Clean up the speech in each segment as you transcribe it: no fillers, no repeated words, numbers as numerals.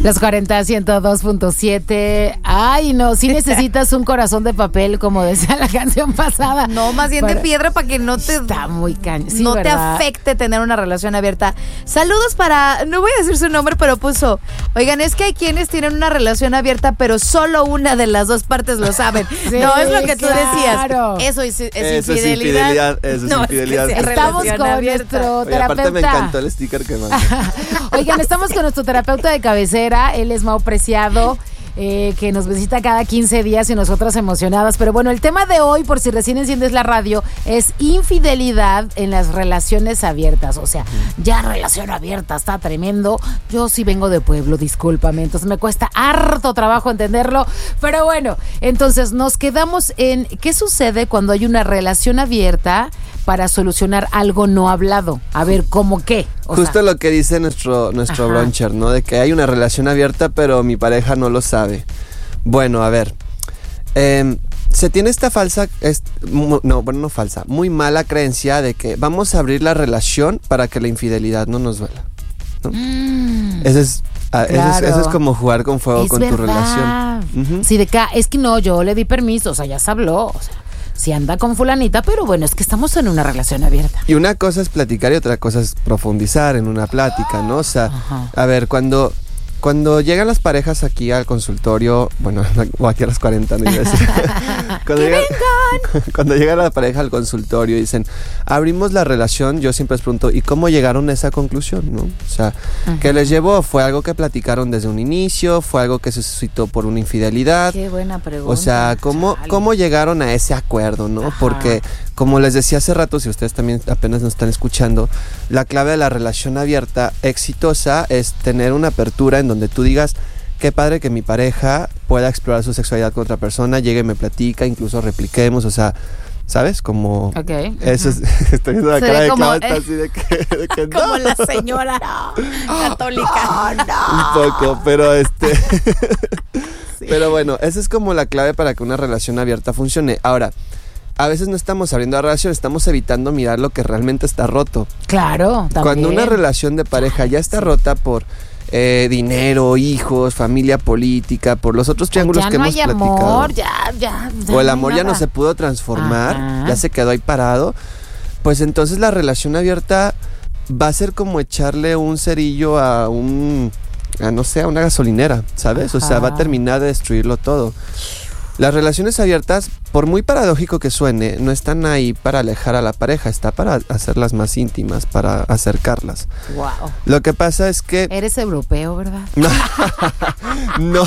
Los 40, 102.7. Ay, no, sí necesitas un corazón de papel, como decía la canción pasada. No, más bien de piedra para que no te... Está muy cañón. Sí, no ¿verdad? te afecte tener una relación abierta. Saludos para... No voy a decir su nombre, pero puso... Oigan, es que hay quienes tienen una relación abierta, pero solo una de las dos partes lo saben. Sí, no, es lo que tú claro. decías. Eso es Eso infidelidad. Eso es No, infidelidad. es que Estamos relación con abierta. nuestro Oye, terapeuta. aparte me encantó el sticker que mandó. Oigan, estamos con nuestro terapeuta de cabecera. Él es Mau Preciado, que nos visita cada 15 días y nosotras emocionadas. Pero bueno, el tema de hoy, por si recién enciendes la radio, es infidelidad en las relaciones abiertas. O sea, ya relación abierta está tremendo. Yo sí vengo de pueblo, discúlpame. Entonces me cuesta harto trabajo entenderlo. Pero bueno, entonces nos quedamos en ¿qué sucede cuando hay una relación abierta para solucionar algo no hablado? A ver, ¿cómo qué? Justo lo que dice nuestro bruncher, ¿no? De que hay una relación abierta, pero mi pareja no lo sabe. Bueno, a ver. Se tiene esta muy mala creencia de que vamos a abrir la relación para que la infidelidad no nos duela, ¿no? Eso es como jugar con fuego con tu relación. Uh-huh. Sí, es que no, yo le di permiso, o sea, ya se habló, o sea. Si anda con fulanita, pero bueno, es que estamos en una relación abierta. Y una cosa es platicar y otra cosa es profundizar en una plática, ¿no? O sea, a ver, cuando llegan las parejas aquí al consultorio, bueno, o aquí a las 40, no iba a decir. Cuando llega la pareja al consultorio y dicen, abrimos la relación, yo siempre les pregunto, ¿y cómo llegaron a esa conclusión, no? O sea, ¿qué les llevó? ¿Fue algo que platicaron desde un inicio? ¿Fue algo que se suscitó por una infidelidad? Qué buena pregunta. O sea, ¿cómo llegaron a ese acuerdo, no? Ajá. Porque, como les decía hace rato, si ustedes también apenas nos están escuchando, la clave de la relación abierta exitosa es tener una apertura en donde tú digas, qué padre que mi pareja pueda explorar su sexualidad con otra persona, llegue, me platica, incluso repliquemos, o sea, ¿sabes? Como... Okay. Eso es, estoy viendo la Se cara ve de como, Clau, está así de que no. Como la señora católica. Un poco, pero Pero bueno, esa es como la clave para que una relación abierta funcione. Ahora, a veces no estamos abriendo la relación, estamos evitando mirar lo que realmente está roto. Claro, también. Cuando una relación de pareja ya está rota por dinero, hijos, familia política, por los otros triángulos que hemos platicado. Amor, ya O el no hay amor ya no nada. se pudo transformar, Ajá. ya se quedó ahí parado. Pues entonces la relación abierta va a ser como echarle un cerillo a no sé, a una gasolinera, ¿sabes? Ajá. O sea, va a terminar de destruirlo todo. Las relaciones abiertas, por muy paradójico que suene, no están ahí para alejar a la pareja, está para hacerlas más íntimas, para acercarlas. Wow. Lo que pasa es que... Eres europeo, ¿verdad? No.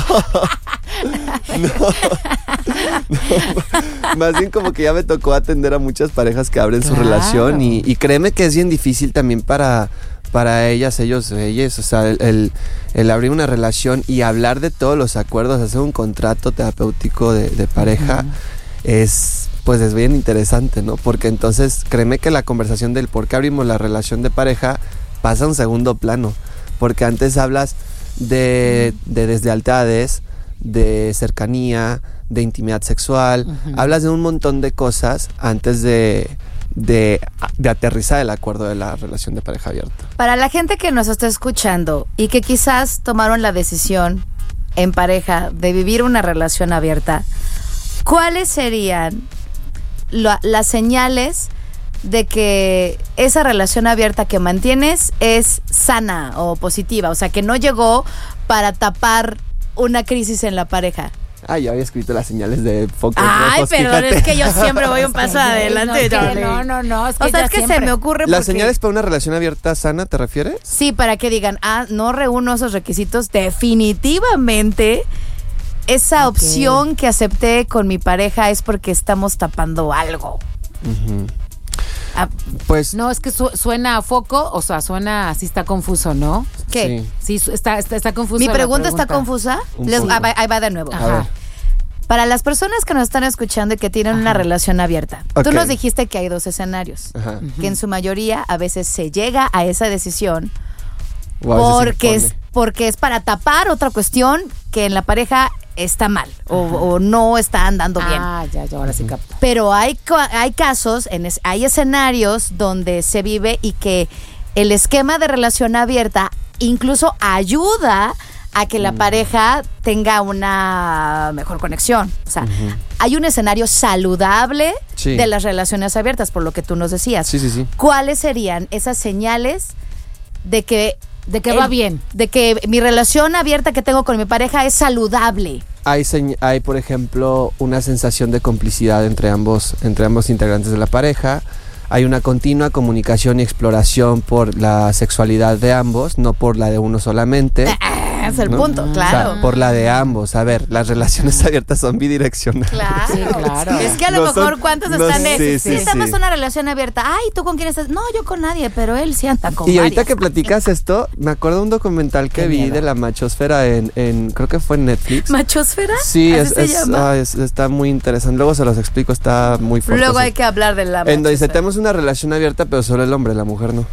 Más bien como que ya me tocó atender a muchas parejas que abren su Claro. relación y créeme que es bien difícil también para ellas, o sea, el abrir una relación y hablar de todos los acuerdos, hacer un contrato terapéutico de pareja, es bien interesante, ¿no? Porque entonces créeme que la conversación del por qué abrimos la relación de pareja pasa a un segundo plano, porque antes hablas de deslealtades, de cercanía, de intimidad sexual, hablas de un montón de cosas antes de aterrizar el acuerdo de la relación de pareja abierta. Para la gente que nos está escuchando y que quizás tomaron la decisión en pareja de vivir una relación abierta, ¿cuáles serían las señales de que esa relación abierta que mantienes es sana o positiva? O sea, que no llegó para tapar una crisis en la pareja. Yo había escrito las señales de focos Ay, rojos, perdón, fíjate. es que yo siempre voy un paso adelante. No. Es que O sea, ya es que siempre. se me ocurre ¿Las porque... señales para una relación abierta sana, te refieres? Sí, para que digan, no reúno esos requisitos, definitivamente esa opción que acepté con mi pareja es porque estamos tapando algo. Uh-huh. Pues No, es que suena a foco, o sea, suena así, está confuso, ¿no? ¿qué? Sí, está confuso. ¿Mi la pregunta está confusa? Un poco. Ahí va de nuevo. Ajá. A ver. Para las personas que nos están escuchando y que tienen una relación abierta, Ok. tú nos dijiste que hay dos escenarios, Ajá. que en su mayoría a veces se llega a esa decisión O a veces se impone. porque es para tapar otra cuestión que en la pareja está mal o no está andando bien. Ya, ahora sí capto. Pero hay casos, hay escenarios donde se vive y que el esquema de relación abierta incluso ayuda a que la pareja tenga una mejor conexión. O sea, hay un escenario saludable de las relaciones abiertas, por lo que tú nos decías. Sí. ¿Cuáles serían esas señales de que va bien? De que mi relación abierta que tengo con mi pareja es saludable. Hay, por ejemplo, una sensación de complicidad entre ambos integrantes de la pareja. Hay una continua comunicación y exploración por la sexualidad de ambos, no por la de uno solamente. Es el punto, claro. O sea, por la de ambos. A ver, las relaciones abiertas son bidireccionales. Claro. Sí, claro. Es que a lo mejor ¿cuántos están de estamos en una relación abierta? Ay, ¿tú con quién estás? No, yo con nadie, pero él sí anda con Y ahorita varias. que platicas esto, me acuerdo de un documental que vi de la machosfera en creo que fue en Netflix. ¿Machosfera? Sí, ¿Así se llama? está muy interesante. Luego se los explico, está muy fuerte. Luego hay que hablar de la En donde dice, machosfera. tenemos una relación abierta, pero solo el hombre, la mujer no.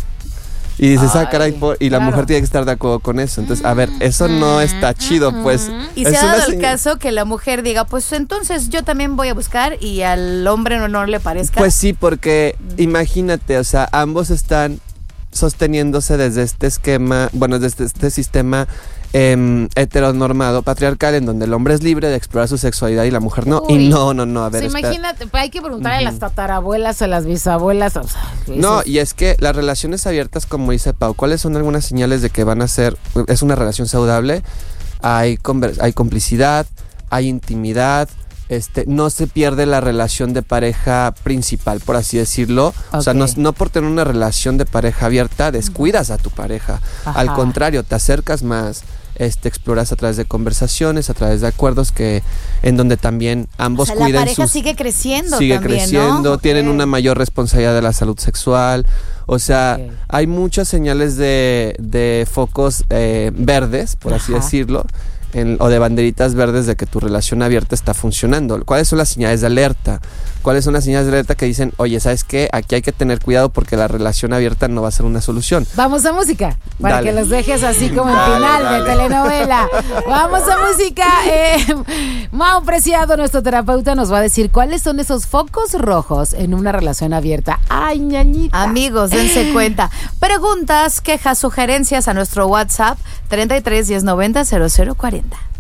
Y dices, caray, y la mujer tiene que estar de acuerdo con eso. Entonces, a ver, eso no está chido, pues. Y se ha dado el caso que la mujer diga, pues entonces yo también voy a buscar y al hombre no le parezca. Pues sí, porque imagínate, o sea, ambos están sosteniéndose desde este esquema, bueno, desde este sistema heteronormado, patriarcal, en donde el hombre es libre de explorar su sexualidad y la mujer no. Uy. Y no, a ver, Sí, imagínate, hay que preguntarle a las tatarabuelas, a las bisabuelas. O sea, no, y es que las relaciones abiertas, como dice Pau, ¿cuáles son algunas señales de que van a ser, es una relación saludable? Hay complicidad, hay intimidad, no se pierde la relación de pareja principal, por así decirlo. Okay. O sea, no por tener una relación de pareja abierta descuidas a tu pareja. Ajá. Al contrario, te acercas más, exploras a través de conversaciones, a través de acuerdos en donde también ambos cuiden la pareja sigue creciendo también, ¿no? Tienen una mayor responsabilidad de la salud sexual. O sea, hay muchas señales de focos verdes, por así decirlo, o de banderitas verdes de que tu relación abierta está funcionando. ¿Cuáles son las señales de alerta? ¿Cuáles son las señales de alerta que dicen, oye, ¿sabes qué? Aquí hay que tener cuidado porque la relación abierta no va a ser una solución? Vamos a música, para Dale. que los dejes así como en final de telenovela. Vamos a música. Mau Preciado, nuestro terapeuta, nos va a decir cuáles son esos focos rojos en una relación abierta. Ay, ñañita. Amigos, dense cuenta. Preguntas, quejas, sugerencias a nuestro WhatsApp 33 10 90 00 40.